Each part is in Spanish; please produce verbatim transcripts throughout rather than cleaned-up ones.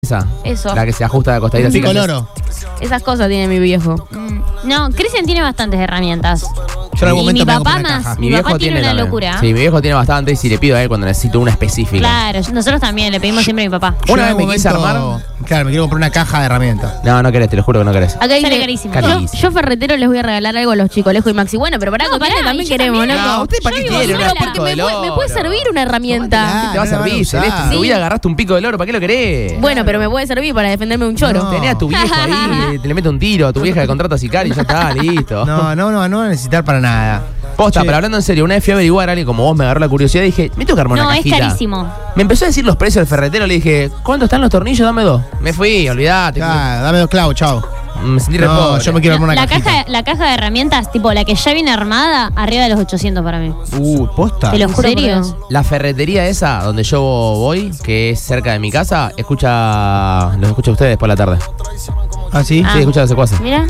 Esa, Eso. la que se ajusta de acostadita. Un pico loro. Esas cosas tiene mi viejo. Mm. No, Cristian tiene bastantes herramientas. Yo en algún Y momento mi me hago papá por una más. caja. Mi papá tiene una también. locura. Sí, mi viejo tiene bastante y si le pido a él cuando necesito una específica. Claro, nosotros también le pedimos siempre a mi papá. Yo Una en vez me algún quise momento- armar. Claro, me quiero comprar una caja de herramientas. No, no querés, te lo juro que no querés. Acá Sale dice, carísimo. yo, Carísimo. yo ferretero les voy a regalar algo a los chicos, Lejo y Maxi. Bueno, pero pará, No, con pará, Cristian también yo queremos, también. ¿no? No, ¿usted para Yo qué vivo quiere? sola. Una Porque pico me, de puede- me puede loro. servir una herramienta. Tómatela. Te va a no la van a servir, usar. Celeste. En tu vida agarraste un pico de loro, ¿para qué lo querés? Bueno, pero me puede servir para defenderme de un choro. No. Tenés a tu viejo ahí, te le mete un tiro, a tu vieja de contrato a sicario y ya está, listo. No, no, no, no va a necesitar para nada. Posta, Che, pero hablando en serio, una vez fui a averiguar a alguien como vos, me agarró la curiosidad y dije, me tengo que armar No, una es cajita. carísimo. Me empezó a decir los precios del ferretero, le dije, ¿cuánto están los tornillos? Dame dos. Me fui, olvidate. claro, dame dos clavos, chao. Me sentí re No, pobre. yo me quiero armar una la, cajita. caja, la caja de herramientas, tipo la que ya viene armada, arriba de los ochocientos para mí. Uh, posta. Te lo juro. ¿En serio? por Dios. La ferretería esa, donde yo voy, que es cerca de mi casa, escucha, los escucha ustedes por la tarde. ¿Ah, sí? Ah. Sí, escucha los secuaces. Mira.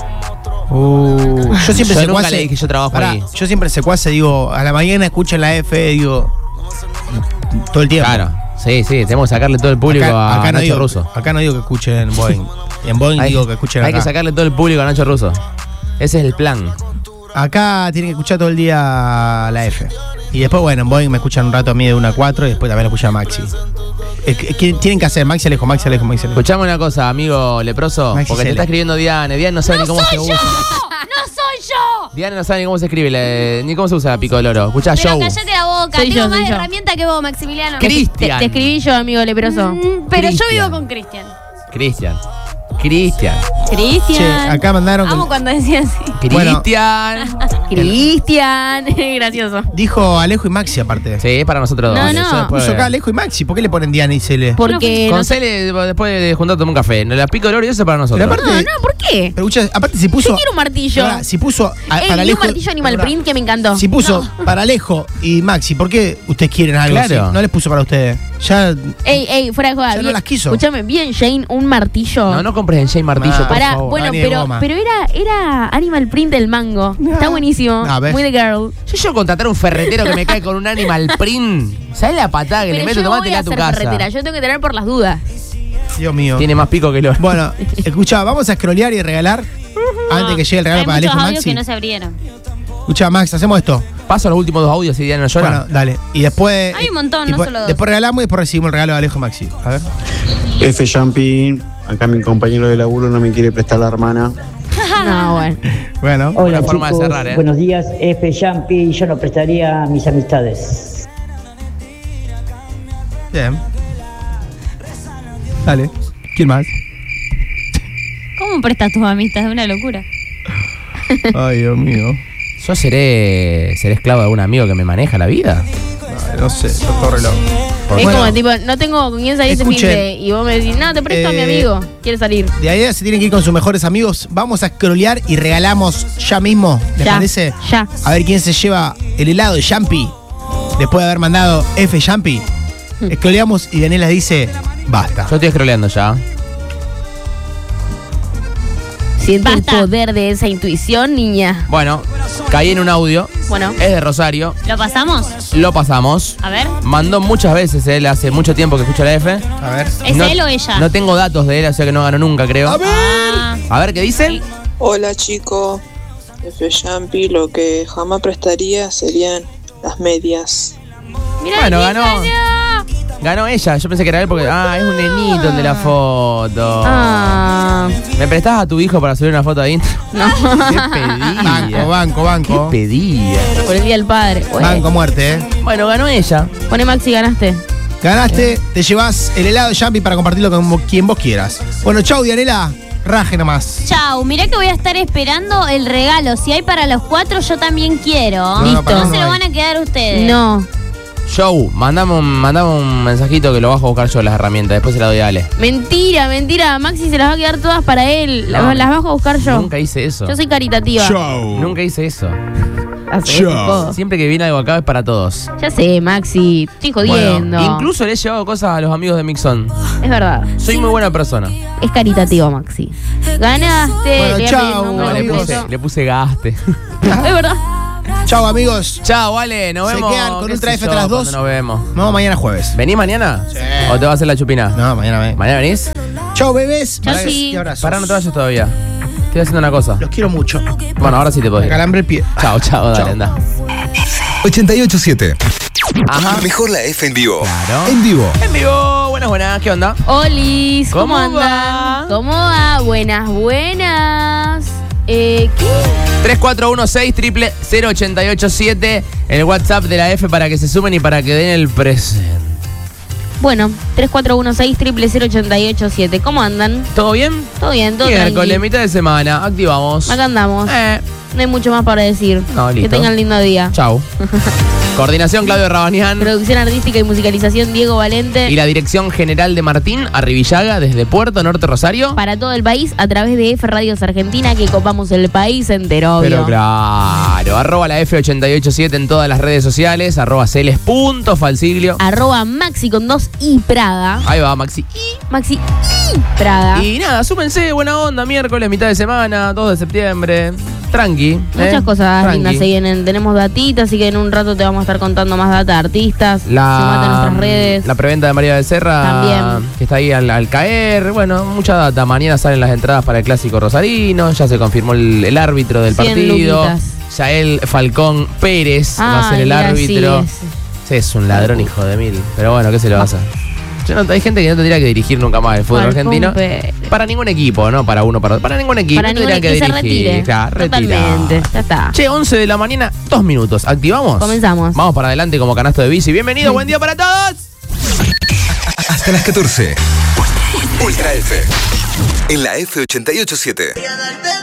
Uh, yo siempre Yo secuace. nunca le dije, yo trabajo Pará, ahí. Yo siempre secuace, digo, a la mañana escucho en la F, digo, todo el tiempo. Claro, sí, sí, tenemos que sacarle todo el público acá, a acá no Nacho digo, Russo. acá no digo que escuchen en Boeing. En Boeing Hay, digo que escuchen hay acá. que sacarle todo el público a Nacho Russo. Ese es el plan. Acá tienen que escuchar todo el día la F. Y después, bueno, en Boeing me escuchan un rato a mí de una a cuatro y después también lo escuchan a Maxi. Es que- ¿Qué tienen que hacer? Maxi Alejo, Maxi Alejo, Maxi Alejo. Escuchame una cosa, amigo leproso, Maxi porque te Cele. está escribiendo Diane. Diane no sabe ni cómo se usa. ¡No soy yo! Diane no sabe ni cómo se escribe, la- ni cómo se usa pico de loro. Escuchá, Pero show. cállate la boca. Soy Tengo yo, más soy yo. herramienta que vos, Maximiliano. ¿Qué? Te, Cristian. te escribí yo, amigo leproso. Mm, Pero yo Cristian. vivo con Cristian. Cristian. Cristian. Che, Cristian. acá mandaron. Amo con- cuando decía así. Bueno. Cristian. Cristian. Gracioso. Dijo Alejo y Maxi aparte. Sí, es para nosotros No, dos. no. Eso después- Puso acá Alejo y Maxi. ¿Por qué le ponen Diana y Cele? Porque. Con no sé- Cele, después de juntar a tomar un café. La pico de loro y eso es para nosotros. Pero aparte- No, no, ¿por qué? Pero escucha, aparte si puso. Yo quiero un martillo. Pará, si puso a- Ey, para y un Alejo. martillo Animal pará, Print que me encantó. Si puso para Alejo y Maxi, ¿por qué ustedes quieren algo Claro. así? No les puso para ustedes. Ya. Ey, ey, fuera de joda. Ya no bien- las quiso. Escúchame, bien, Jane, un martillo. No, no compres en Jane Martillo, Ah. por Pará, favor. bueno, Dani de pero, goma. pero era, era Animal Print del mango. Está buenísimo. Ah, ¿ves? Muy de girl. Si yo contratar un ferretero que me cae con un animal print, ¿sabes la patada que Pero le meto? yo no voy Tomátela a a tu ser casa. ferretera, yo tengo que tener por las dudas. Dios mío. Tiene más pico que el oro. Bueno, escucha, vamos a scrollear y regalar antes de que llegue el regalo Hay para muchos Alejo y audios Maxi. que no se abrieron. Escucha, Max, hacemos esto. Paso los últimos dos audios y Diana no llora. Bueno, dale. Y después. Hay un montón, y no después- solo dos. Después regalamos y después recibimos el regalo de Alejo y Maxi. A ver. F. Jumping, acá mi compañero de laburo no me quiere prestar la hermana. No, bueno. Bueno. Buena Hola forma de chicos, cerrar, ¿eh? buenos días, F. Jumpy, yo no prestaría mis amistades. Bien. Dale. ¿Quién más? ¿Cómo prestas tus amistades? Es una locura. Ay, Dios mío. Yo seré, seré esclavo de algún amigo que me maneja la vida. Ay, no sé, está todo reloj. Es Bueno, como tipo, no tengo con quién salir este fin escuchen, de. Y vos me decís, no, te presto a mi eh, amigo. Quiere salir. de ahí se tienen que ir con sus mejores amigos. Vamos a scrollear y regalamos ya mismo. ¿Les Ya, parece? ya. A ver quién se lleva el helado de Jumpy. Después de haber mandado F. Jumpy. Scrolleamos y Daniela dice: basta. Yo estoy scrolleando ya. Siente Basta. el poder de esa intuición, niña. Bueno, caí en un audio. Bueno. Es de Rosario. ¿Lo pasamos? Lo pasamos. A ver. Mandó muchas veces él, hace mucho tiempo que escucha la F. A ver. ¿Es No- él o ella? No tengo datos de él, o sea que no ganó nunca, creo. A ver. Ah, A ver, ¿qué dice? Hola chicos, F. Jumpy, lo que jamás prestaría serían las medias. mirá, Bueno, quién ganó. Ganó ella. Yo pensé que era él porque. Ah, es un nenito el de la foto. Ah. ¿Me prestás a tu hijo para subir una foto ahí? No. ¿Qué pedía? Banco, banco, banco. ¿Qué pedía? Por el día del padre. Bueno, Banco muerte, ¿eh? Bueno, ganó ella. Pone Maxi, ganaste. Ganaste, te llevas el helado de Jumpy para compartirlo con quien vos quieras. Bueno, chau, Dianela. Raje nomás. Chau, mirá que voy a estar esperando el regalo. Si hay para los cuatro, yo también quiero. No, Listo. para No no se lo hay. van a quedar ustedes. No. Show, mandame un, mandame un mensajito que lo bajo a buscar yo las herramientas. Después se la doy a Ale. Mentira, mentira. Maxi se las va a quedar todas para él. No. Las, las bajo a buscar yo. Nunca hice eso. Yo soy caritativa. Nunca hice eso. Hace poco. Siempre que viene algo acá es para todos. Ya sé, Maxi. Estoy jodiendo. Incluso le he llevado cosas a los amigos de Mixon. Es verdad. Soy muy buena persona. Es caritativo, Maxi. Ganaste. Bueno, te voy a chau, pedir No, un le beso. puse, le puse gaste. Es verdad. Chao, amigos. Chao, vale, nos Se vemos. quedan con qué Ultra sé F yo, tras dos. cuando Nos vemos. Nos vemos mañana jueves. ¿Venís mañana? Sí. ¿O te vas a hacer la chupina? No, mañana ven. ¿Mañana venís? Chao, bebés. Chao, Besos sí. y abrazos. Pará, no te vayas todavía. Estoy haciendo una cosa. Los quiero mucho. Bueno, ahora sí te puedo Me ir. calambre el pie. Chao, chao, dale, Chao. anda. ochenta y ocho siete. Ajá. Mejor la F en vivo. Claro. En vivo. En vivo, buenas, buenas, ¿qué onda? Olis, ¿cómo, ¿Cómo andan? va? ¿Cómo va? Buenas, buenas. Eh, ¿qué? tres cuatro uno seis, triple cero ochenta y ocho siete, el WhatsApp de la F para que se sumen y para que den el presente. Bueno, tres cuatro uno seis, triple cero ochenta y ocho siete. ¿Cómo andan? ¿Todo bien? Todo bien, todo Miércoles, tranquilo. mitad de semana, activamos. Acá andamos. Eh, No hay mucho más para decir. No, listo. Que tengan lindo día. chau. Coordinación Claudio Rabanian. Producción artística y musicalización Diego Valente. Y la dirección general de Martín Arribillaga desde Puerto Norte Rosario. Para todo el país a través de F Radios Argentina, que copamos el país entero, obvio. Pero claro, arroba la F ochenta y ocho siete en todas las redes sociales, arroba celes.falsiglio. Arroba Maxi con dos I Prada. Ahí va, Maxi. Maxi I Prada. Y nada, súmense, buena onda, miércoles, mitad de semana, dos de septiembre. Tranqui. Muchas eh, cosas tranqui. lindas se vienen. Tenemos datitas, así que en un rato te vamos a estar contando más data de artistas. La, Sumate a nuestras redes. la preventa de María Becerra. También. Que está ahí al, al caer. Bueno, mucha data. Mañana salen las entradas para el clásico rosarino. Ya se confirmó el, el árbitro del cien partido. luquitas. Yael Falcón Pérez va a ser Ay, el mira, árbitro. sí, Sí, es un ladrón, hijo de mil. Pero bueno, ¿qué se le va a hacer? Yo no- hay gente que no tendría que dirigir nunca más el fútbol Falcón argentino. Pérez. Para ningún equipo, no para uno, para, para ningún equipo. Para no ningún tendrían que, que se dirigir. retire. Claro, retirado. Totalmente. Ya está. Che, once de la mañana, dos minutos. ¿Activamos? Comenzamos. Vamos para adelante como canasto de bici. Bienvenido, buen día para todos. Hasta las catorce. Ultra F. En la F ochenta y ocho siete.